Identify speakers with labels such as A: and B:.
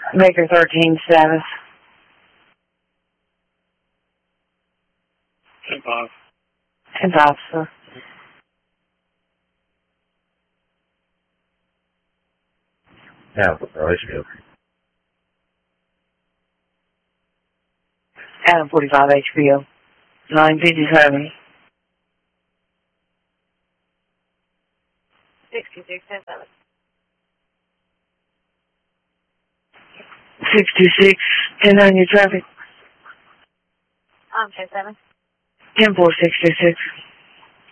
A: Baker 13 status.
B: 10-5.
A: 10-5, sir.
C: Adam 45 HBO.
A: Adam 45 HBO. 957.
D: 66, 10-7.
A: 626. 10-9, your traffic.
D: 10-7.
A: 10-4, 626.